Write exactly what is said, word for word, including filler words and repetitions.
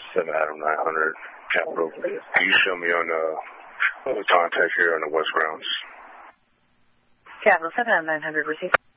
seven Adam nine hundred, Capital. Can you show me on uh, the contact here on the West Grounds? Capital seven Adam nine hundred, received.